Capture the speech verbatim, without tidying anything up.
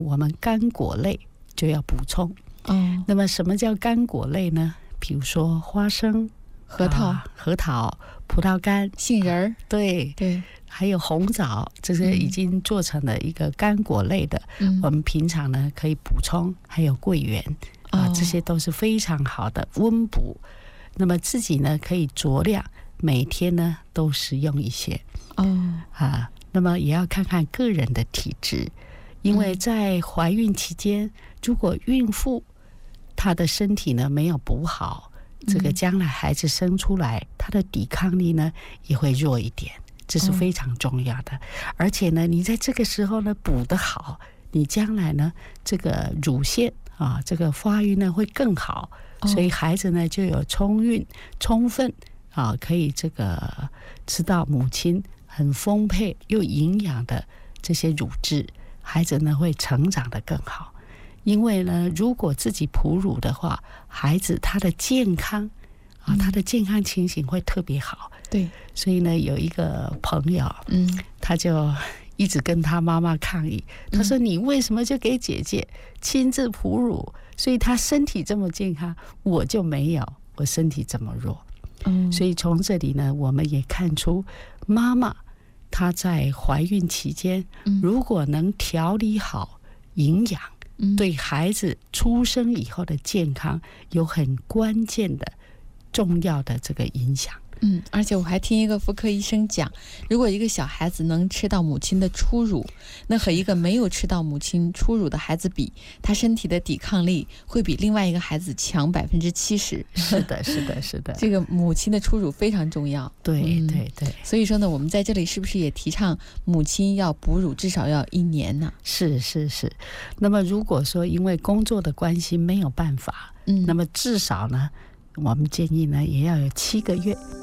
我们干果类就要补充。 哦， 那么什么叫干果类呢？比如说花生、 核桃、 啊、核桃、葡萄干、 杏仁儿， 对对， 还有红枣，这些已经做成了一个干果类的， 嗯， 我们平常呢可以补充。还有桂圆啊， 哦， 这些都是非常好的温补。那么自己呢可以酌量，每天呢都食用一些。 哦， 啊，那么也要看看个人的体质，因为在怀孕期间，如果孕妇她的身体呢没有补好，这个将来孩子生出来，她的抵抗力呢也会弱一点，这是非常重要的。而且呢，你在这个时候呢补得好，你将来呢这个乳腺啊，这个发育呢会更好，所以孩子呢就有充裕、充分啊，可以这个吃到母亲很丰沛又营养的这些乳汁，孩子呢会成长得更好。因为呢，如果自己哺乳的话，孩子他的健康啊，他的健康情形会特别好。 对， 所以呢，有一个朋友， 嗯， 他就一直跟他妈妈抗议，他说：“你为什么就给姐姐亲自哺乳？所以她身体这么健康，我就没有，我身体这么弱。” 嗯， 所以从这里呢，我们也看出妈妈她在怀孕期间，如果能调理好营养，对孩子出生以后的健康有很关键的重要的这个影响。 嗯，而且我还听一个妇科医生讲，如果一个小孩子能吃到母亲的初乳，那和一个没有吃到母亲初乳的孩子比，他身体的抵抗力会比另外一个孩子强百分之七十。 是的，是的，是的。 这个母亲的初乳非常重要。 对对对。 嗯，所以说呢，我们在这里是不是也提倡母亲要哺乳至少要一年呢？ 是是是。那么如果说因为工作的关系没有办法，嗯，那么至少呢，我们建议呢也要有七个月。